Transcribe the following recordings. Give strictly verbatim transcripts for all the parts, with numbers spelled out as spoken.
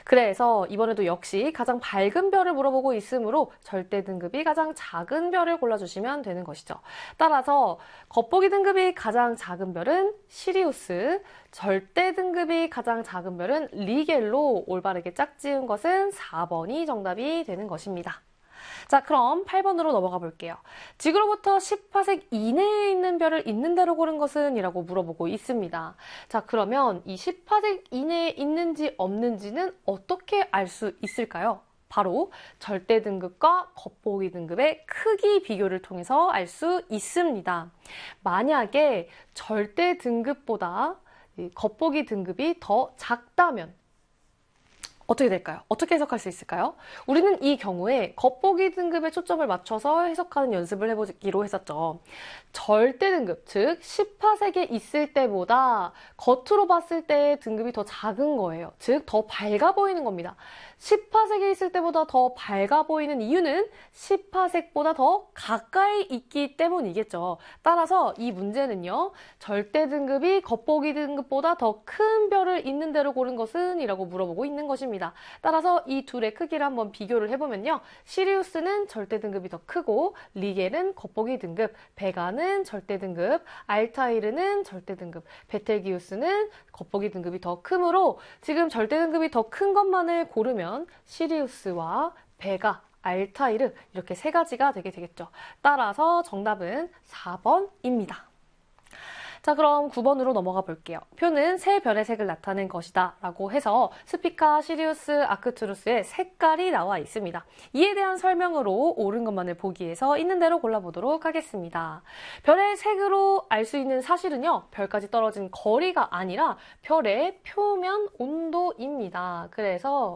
그래서 이번에도 역시 가장 밝은 별을 물어보고 있으므로 절대 등급이 가장 작은 별을 골라주시면 되는 것이죠. 따라서 겉보기 등급이 가장 작은 별은 시리우스, 절대 등급이 가장 작은 별은 리겔로 올바르게 짝지은 것은 사 번이 정답이 되는 것입니다. 자, 그럼 팔 번으로 넘어가 볼게요. 지구로부터 십 파섹 이내에 있는 별을 있는 대로 고른 것은? 이라고 물어보고 있습니다. 자, 그러면 이 십 파섹 이내에 있는지 없는지는 어떻게 알 수 있을까요? 바로 절대 등급과 겉보기 등급의 크기 비교를 통해서 알 수 있습니다. 만약에 절대 등급보다 겉보기 등급이 더 작다면 어떻게 될까요? 어떻게 해석할 수 있을까요? 우리는 이 경우에 겉보기 등급에 초점을 맞춰서 해석하는 연습을 해보기로 했었죠. 절대 등급, 즉 십 파섹에 있을 때보다 겉으로 봤을 때 등급이 더 작은 거예요. 즉 더 밝아 보이는 겁니다. 십 파섹에 있을 때보다 더 밝아 보이는 이유는 십 파섹보다 더 가까이 있기 때문이겠죠. 따라서 이 문제는요, 절대 등급이 겉보기 등급보다 더 큰 별을 있는 대로 고른 것은? 이라고 물어보고 있는 것입니다. 따라서 이 둘의 크기를 한번 비교를 해보면요, 시리우스는 절대 등급이 더 크고 리겔은 겉보기 등급, 베가는 절대 등급, 알타이르는 절대 등급, 베텔기우스는 겉보기 등급이 더 크므로 지금 절대 등급이 더 큰 것만을 고르면 시리우스와 베가, 알타이르 이렇게 세 가지가 되게 되겠죠. 따라서 정답은 사 번입니다. 자, 그럼 구 번으로 넘어가 볼게요. 표는 세 별의 색을 나타낸 것이다 라고 해서 스피카, 시리우스, 아크투루스의 색깔이 나와 있습니다. 이에 대한 설명으로 옳은 것만을 보기 위해서 있는 대로 골라보도록 하겠습니다. 별의 색으로 알 수 있는 사실은요, 별까지 떨어진 거리가 아니라 별의 표면 온도입니다. 그래서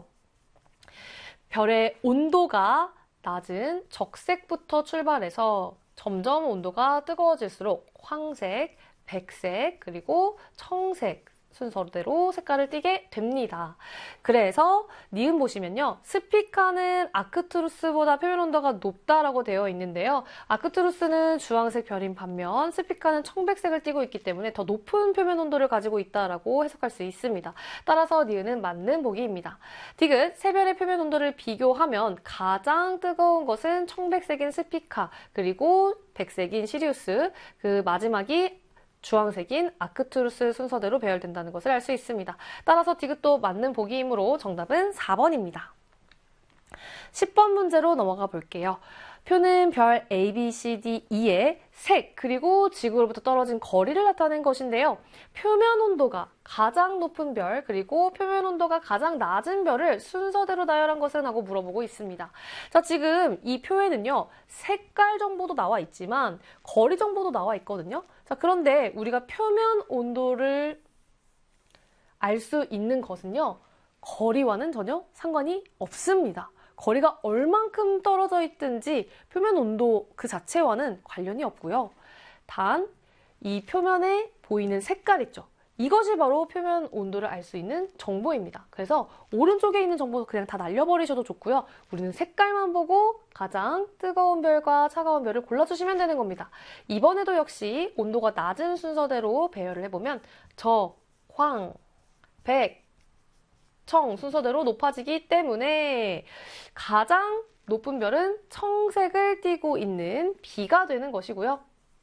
별의 온도가 낮은 적색부터 출발해서 점점 온도가 뜨거워질수록 황색, 백색, 그리고 청색 순서대로 색깔을 띠게 됩니다. 그래서 니은 보시면요, 스피카는 아크투루스보다 표면 온도가 높다라고 되어 있는데요. 아크투루스는 주황색 별인 반면 스피카는 청백색을 띠고 있기 때문에 더 높은 표면 온도를 가지고 있다라고 해석할 수 있습니다. 따라서 니은은 맞는 보기입니다. 디귿, 세 별의 표면 온도를 비교하면 가장 뜨거운 것은 청백색인 스피카, 그리고 백색인 시리우스, 그 마지막이 주황색인 아크투루스 순서대로 배열된다는 것을 알 수 있습니다. 따라서 디귿도 맞는 보기이므로 정답은 사 번입니다. 십 번 문제로 넘어가 볼게요. 표는 별 A, B, C, D, E의 색, 그리고 지구로부터 떨어진 거리를 나타낸 것인데요. 표면 온도가 가장 높은 별, 그리고 표면 온도가 가장 낮은 별을 순서대로 나열한 것은? 하고 물어보고 있습니다. 자, 지금 이 표에는요, 색깔 정보도 나와 있지만 거리 정보도 나와 있거든요. 자, 그런데 우리가 표면 온도를 알 수 있는 것은요, 거리와는 전혀 상관이 없습니다. 거리가 얼만큼 떨어져 있든지 표면 온도 그 자체와는 관련이 없고요. 단, 이 표면에 보이는 색깔 있죠. 이것이 바로 표면 온도를 알 수 있는 정보입니다. 그래서 오른쪽에 있는 정보 그냥 다 날려버리셔도 좋고요. 우리는 색깔만 보고 가장 뜨거운 별과 차가운 별을 골라주시면 되는 겁니다. 이번에도 역시 온도가 낮은 순서대로 배열을 해보면 저, 황, 백, 청 순서대로 높아지기 때문에 가장 높은 별은 청색을 띠고 있는 B가 되는 것이고요.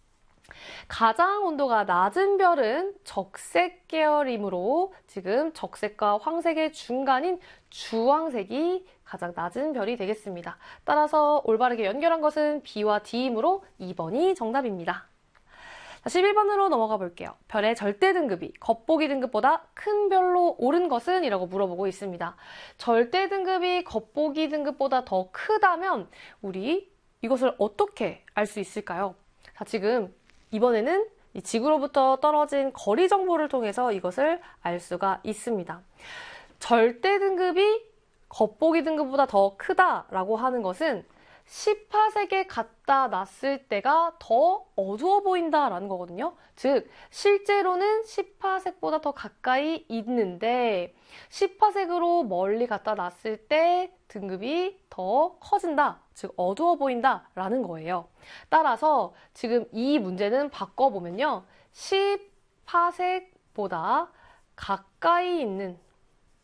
가장 온도가 낮은 별은 적색 계열이므로 지금 적색과 황색의 중간인 주황색이 가장 낮은 별이 되겠습니다. 따라서 올바르게 연결한 것은 B와 D이므로 이 번이 정답입니다. 십일 번으로 넘어가 볼게요. 별의 절대 등급이 겉보기 등급보다 큰 별로 옳은 것은? 이라고 물어보고 있습니다. 절대 등급이 겉보기 등급보다 더 크다면 우리 이것을 어떻게 알 수 있을까요? 자, 지금 이번에는 이 지구로부터 떨어진 거리 정보를 통해서 이것을 알 수가 있습니다. 절대 등급이 겉보기 등급보다 더 크다라고 하는 것은 십 파섹에 갖다 놨을 때가 더 어두워 보인다라는 거거든요. 즉, 실제로는 십 파섹보다 더 가까이 있는데 십 파섹으로 멀리 갖다 놨을 때 등급이 더 커진다, 즉 어두워 보인다라는 거예요. 따라서 지금 이 문제는 바꿔보면요, 십 파섹보다 가까이 있는